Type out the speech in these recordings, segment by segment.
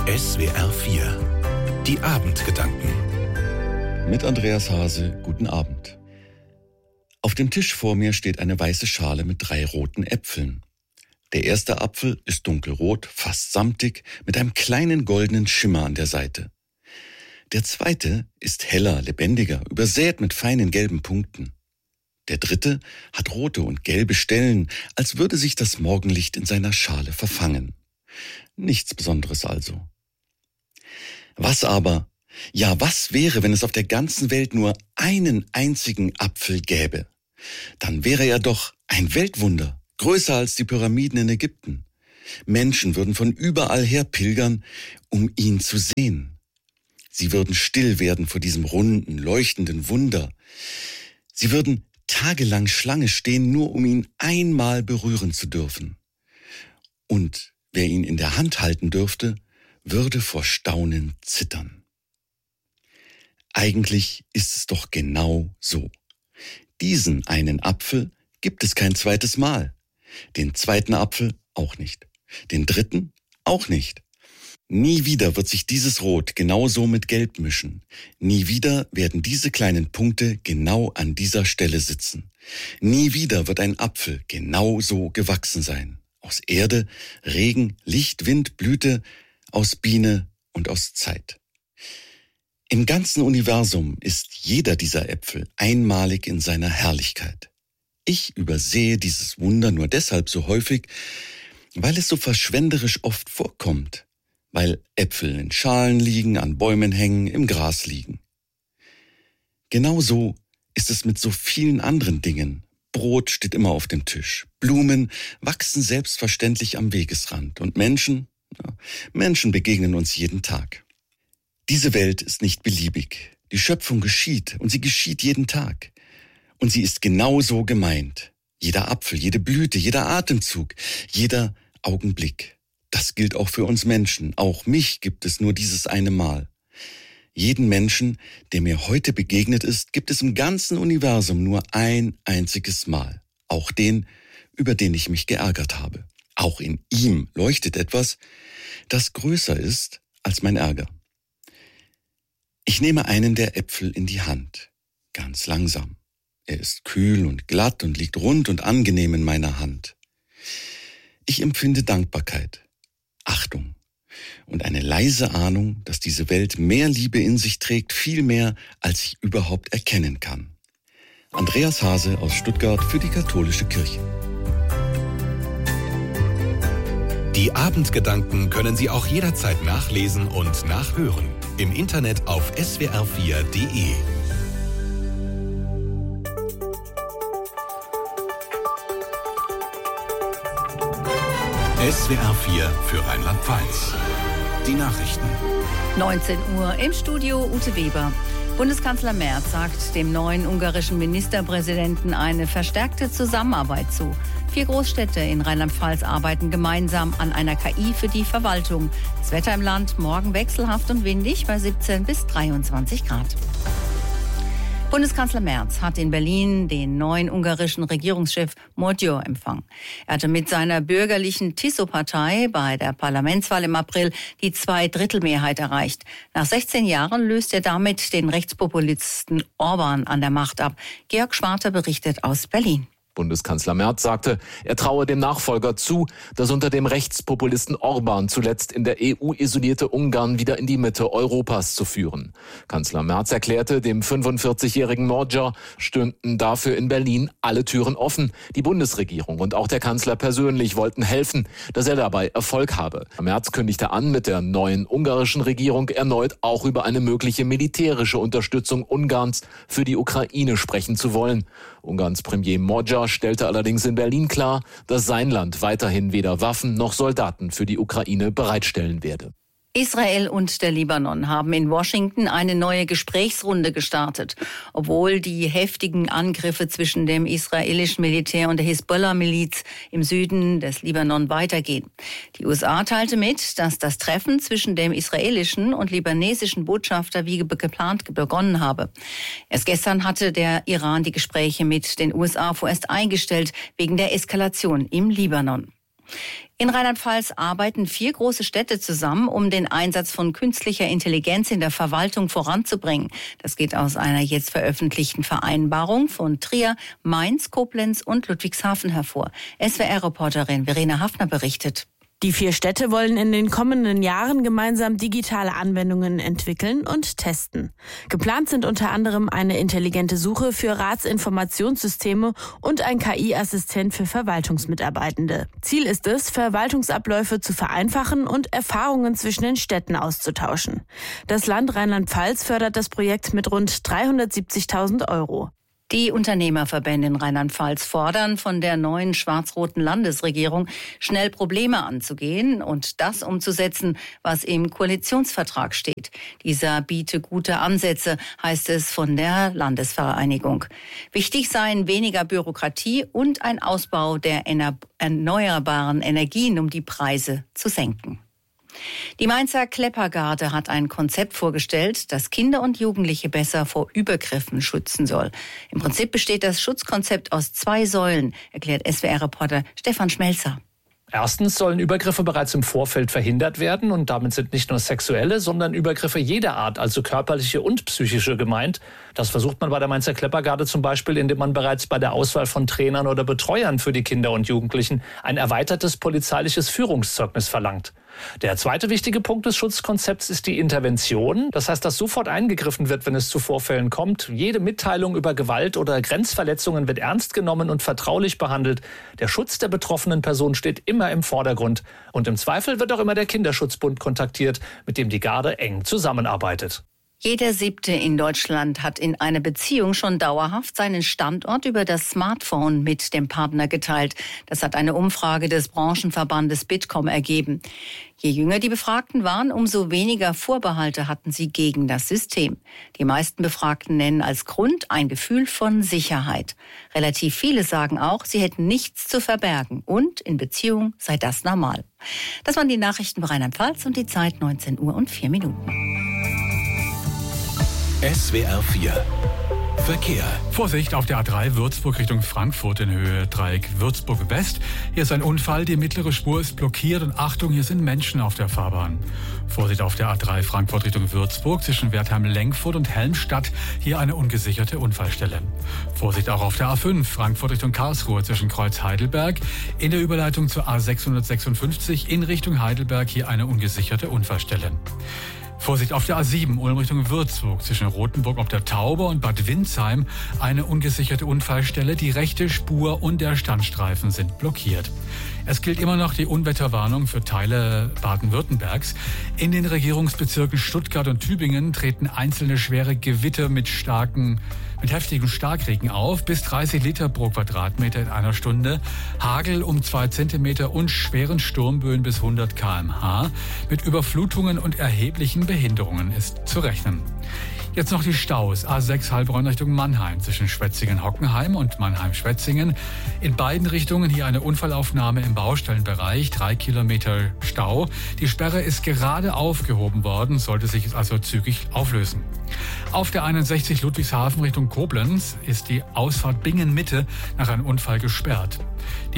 SWR 4. Die Abendgedanken. Mit Andreas Hase, guten Abend. Auf dem Tisch vor mir steht eine weiße Schale mit 3 roten Äpfeln. Der erste Apfel ist dunkelrot, fast samtig, mit einem kleinen goldenen Schimmer an der Seite. Der zweite ist heller, lebendiger, übersät mit feinen gelben Punkten. Der dritte hat rote und gelbe Stellen, als würde sich das Morgenlicht in seiner Schale verfangen. Nichts Besonderes also. Was aber? Ja, was wäre, wenn es auf der ganzen Welt nur einen einzigen Apfel gäbe? Dann wäre er doch ein Weltwunder, größer als die Pyramiden in Ägypten. Menschen würden von überall her pilgern, um ihn zu sehen. Sie würden still werden vor diesem runden, leuchtenden Wunder. Sie würden tagelang Schlange stehen, nur um ihn einmal berühren zu dürfen. Und wer ihn in der Hand halten dürfte, würde vor Staunen zittern. Eigentlich ist es doch genau so. Diesen einen Apfel gibt es kein zweites Mal. Den zweiten Apfel auch nicht. Den dritten auch nicht. Nie wieder wird sich dieses Rot genauso mit Gelb mischen. Nie wieder werden diese kleinen Punkte genau an dieser Stelle sitzen. Nie wieder wird ein Apfel genau so gewachsen sein. Aus Erde, Regen, Licht, Wind, Blüte, aus Biene und aus Zeit. Im ganzen Universum ist jeder dieser Äpfel einmalig in seiner Herrlichkeit. Ich übersehe dieses Wunder nur deshalb so häufig, weil es so verschwenderisch oft vorkommt, weil Äpfel in Schalen liegen, an Bäumen hängen, im Gras liegen. Genauso ist es mit so vielen anderen Dingen. Brot steht immer auf dem Tisch. Blumen wachsen selbstverständlich am Wegesrand. Und Menschen begegnen uns jeden Tag. Diese Welt ist nicht beliebig. Die Schöpfung geschieht und sie geschieht jeden Tag. Und sie ist genauso gemeint. Jeder Apfel, jede Blüte, jeder Atemzug, jeder Augenblick. Das gilt auch für uns Menschen. Auch mich gibt es nur dieses eine Mal. Jeden Menschen, der mir heute begegnet ist, gibt es im ganzen Universum nur ein einziges Mal. Auch den, über den ich mich geärgert habe. Auch in ihm leuchtet etwas, das größer ist als mein Ärger. Ich nehme einen der Äpfel in die Hand, ganz langsam. Er ist kühl und glatt und liegt rund und angenehm in meiner Hand. Ich empfinde Dankbarkeit, Achtung und eine leise Ahnung, dass diese Welt mehr Liebe in sich trägt, viel mehr, als ich überhaupt erkennen kann. Andreas Hase aus Stuttgart für die Katholische Kirche. Die Abendgedanken können Sie auch jederzeit nachlesen und nachhören. Im Internet auf swr4.de. SWR 4 für Rheinland-Pfalz. Die Nachrichten. 19 Uhr im Studio Ute Weber. Bundeskanzler Merz sagt dem neuen ungarischen Ministerpräsidenten eine verstärkte Zusammenarbeit zu. 4 Großstädte in Rheinland-Pfalz arbeiten gemeinsam an einer KI für die Verwaltung. Das Wetter im Land morgen wechselhaft und windig bei 17 bis 23 Grad. Bundeskanzler Merz hat in Berlin den neuen ungarischen Regierungschef Magyar empfangen. Er hatte mit seiner bürgerlichen TISO-Partei bei der Parlamentswahl im April die 2/3 erreicht. Nach 16 Jahren löst er damit den Rechtspopulisten Orban an der Macht ab. Georg Schwarter berichtet aus Berlin. Bundeskanzler Merz sagte, er traue dem Nachfolger zu, das unter dem Rechtspopulisten Orban zuletzt in der EU isolierte Ungarn wieder in die Mitte Europas zu führen. Kanzler Merz erklärte, dem 45-jährigen Magyar stünden dafür in Berlin alle Türen offen. Die Bundesregierung und auch der Kanzler persönlich wollten helfen, dass er dabei Erfolg habe. Merz kündigte an, mit der neuen ungarischen Regierung erneut auch über eine mögliche militärische Unterstützung Ungarns für die Ukraine sprechen zu wollen. Ungarns Premier Magyar stellte allerdings in Berlin klar, dass sein Land weiterhin weder Waffen noch Soldaten für die Ukraine bereitstellen werde. Israel und der Libanon haben in Washington eine neue Gesprächsrunde gestartet, obwohl die heftigen Angriffe zwischen dem israelischen Militär und der Hisbollah-Miliz im Süden des Libanon weitergehen. Die USA teilte mit, dass das Treffen zwischen dem israelischen und libanesischen Botschafter wie geplant begonnen habe. Erst gestern hatte der Iran die Gespräche mit den USA vorerst eingestellt, wegen der Eskalation im Libanon. In Rheinland-Pfalz arbeiten 4 große Städte zusammen, um den Einsatz von künstlicher Intelligenz in der Verwaltung voranzubringen. Das geht aus einer jetzt veröffentlichten Vereinbarung von Trier, Mainz, Koblenz und Ludwigshafen hervor. SWR-Reporterin Verena Hafner berichtet. Die 4 Städte wollen in den kommenden Jahren gemeinsam digitale Anwendungen entwickeln und testen. Geplant sind unter anderem eine intelligente Suche für Ratsinformationssysteme und ein KI-Assistent für Verwaltungsmitarbeitende. Ziel ist es, Verwaltungsabläufe zu vereinfachen und Erfahrungen zwischen den Städten auszutauschen. Das Land Rheinland-Pfalz fördert das Projekt mit rund 370.000 €. Die Unternehmerverbände in Rheinland-Pfalz fordern von der neuen schwarz-roten Landesregierung, schnell Probleme anzugehen und das umzusetzen, was im Koalitionsvertrag steht. Dieser biete gute Ansätze, heißt es von der Landesvereinigung. Wichtig seien weniger Bürokratie und ein Ausbau der erneuerbaren Energien, um die Preise zu senken. Die Mainzer Kleppergarde hat ein Konzept vorgestellt, das Kinder und Jugendliche besser vor Übergriffen schützen soll. Im Prinzip besteht das Schutzkonzept aus 2 Säulen, erklärt SWR-Reporter Stefan Schmelzer. Erstens sollen Übergriffe bereits im Vorfeld verhindert werden und damit sind nicht nur sexuelle, sondern Übergriffe jeder Art, also körperliche und psychische gemeint. Das versucht man bei der Mainzer Kleppergarde zum Beispiel, indem man bereits bei der Auswahl von Trainern oder Betreuern für die Kinder und Jugendlichen ein erweitertes polizeiliches Führungszeugnis verlangt. Der zweite wichtige Punkt des Schutzkonzepts ist die Intervention. Das heißt, dass sofort eingegriffen wird, wenn es zu Vorfällen kommt. Jede Mitteilung über Gewalt oder Grenzverletzungen wird ernst genommen und vertraulich behandelt. Der Schutz der betroffenen Person steht immer im Vordergrund. Und im Zweifel wird auch immer der Kinderschutzbund kontaktiert, mit dem die Garde eng zusammenarbeitet. Jeder 7. in Deutschland hat in einer Beziehung schon dauerhaft seinen Standort über das Smartphone mit dem Partner geteilt. Das hat eine Umfrage des Branchenverbandes Bitkom ergeben. Je jünger die Befragten waren, umso weniger Vorbehalte hatten sie gegen das System. Die meisten Befragten nennen als Grund ein Gefühl von Sicherheit. Relativ viele sagen auch, sie hätten nichts zu verbergen und in Beziehung sei das normal. Das waren die Nachrichten bei Rheinland-Pfalz und die Zeit 19:04. SWR 4 Verkehr. Vorsicht auf der A3 Würzburg Richtung Frankfurt in Höhe Dreieck Würzburg West. Hier ist ein Unfall, die mittlere Spur ist blockiert und Achtung, hier sind Menschen auf der Fahrbahn. Vorsicht auf der A3 Frankfurt Richtung Würzburg zwischen Wertheim-Lenkfurt und Helmstadt. Hier eine ungesicherte Unfallstelle. Vorsicht auch auf der A5 Frankfurt Richtung Karlsruhe zwischen Kreuz Heidelberg. In der Überleitung zur A656 in Richtung Heidelberg hier eine ungesicherte Unfallstelle. Vorsicht auf der A7 Ulm Richtung Würzburg zwischen Rothenburg ob der Tauber und Bad Windsheim eine ungesicherte Unfallstelle. Die rechte Spur und der Standstreifen sind blockiert. Es gilt immer noch die Unwetterwarnung für Teile Baden-Württembergs. In den Regierungsbezirken Stuttgart und Tübingen treten einzelne schwere Gewitter mit heftigem Starkregen auf, bis 30 Liter pro Quadratmeter in einer Stunde, Hagel um 2 Zentimeter und schweren Sturmböen bis 100 km/h. Mit Überflutungen und erheblichen Behinderungen ist zu rechnen. Jetzt noch die Staus. A6 Heilbronn Richtung Mannheim zwischen Schwetzingen-Hockenheim und Mannheim-Schwetzingen. In beiden Richtungen hier eine Unfallaufnahme im Baustellenbereich. 3 Kilometer Stau. Die Sperre ist gerade aufgehoben worden, sollte sich also zügig auflösen. Auf der 61 Ludwigshafen Richtung Koblenz ist die Ausfahrt Bingen-Mitte nach einem Unfall gesperrt. Die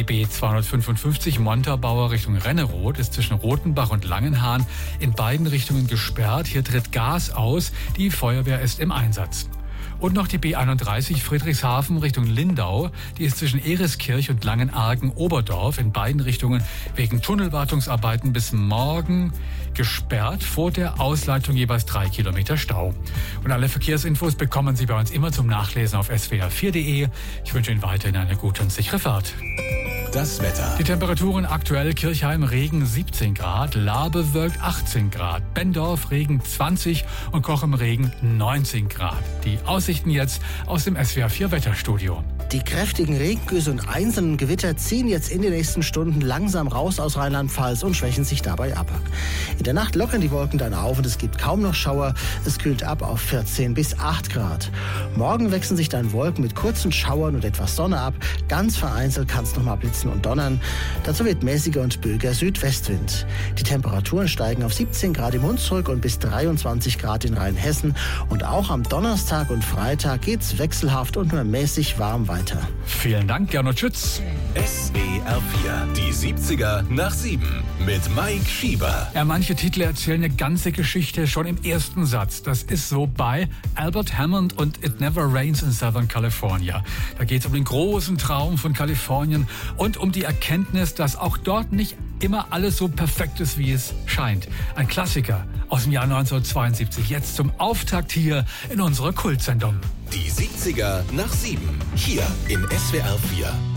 B255 Montabaur Richtung Renneroth ist zwischen Rothenbach und Langenhahn in beiden Richtungen gesperrt. Hier tritt Gas aus. Die Feuerwehr ist im Einsatz. Und noch die B31 Friedrichshafen Richtung Lindau. Die ist zwischen Eriskirch und Langenargen-Oberdorf in beiden Richtungen wegen Tunnelwartungsarbeiten bis morgen gesperrt. Vor der Ausleitung jeweils 3 Kilometer Stau. Und alle Verkehrsinfos bekommen Sie bei uns immer zum Nachlesen auf swr4.de. Ich wünsche Ihnen weiterhin eine gute und sichere Fahrt. Das Wetter. Die Temperaturen aktuell: Kirchheim Regen 17 Grad, Lahr bewölkt 18 Grad, Benndorf Regen 20 und Koch im Regen 19 Grad. Die Aussichten jetzt aus dem SWR 4 Wetterstudio. Die kräftigen Regengüsse und einzelnen Gewitter ziehen jetzt in den nächsten Stunden langsam raus aus Rheinland-Pfalz und schwächen sich dabei ab. In der Nacht lockern die Wolken dann auf und es gibt kaum noch Schauer. Es kühlt ab auf 14 bis 8 Grad. Morgen wechseln sich dann Wolken mit kurzen Schauern und etwas Sonne ab. Ganz vereinzelt kann es noch mal blitzen und donnern. Dazu wird mäßiger und böiger Südwestwind. Die Temperaturen steigen auf 17 Grad im Hunsrück und bis 23 Grad in Rheinhessen. Und auch am Donnerstag und Freitag geht's wechselhaft und nur mäßig warm weiter weiter. Vielen Dank, Gernot Schütz. SWR 4, die 70er nach 7 mit Mike Schieber. Ja, manche Titel erzählen eine ganze Geschichte schon im ersten Satz. Das ist so bei Albert Hammond und It Never Rains in Southern California. Da geht es um den großen Traum von Kalifornien und um die Erkenntnis, dass auch dort nicht immer alles so perfekt ist, wie es scheint. Ein Klassiker aus dem Jahr 1972. Jetzt zum Auftakt hier in unserer Kultsendung. Die 70er nach 7, hier in SWR 4.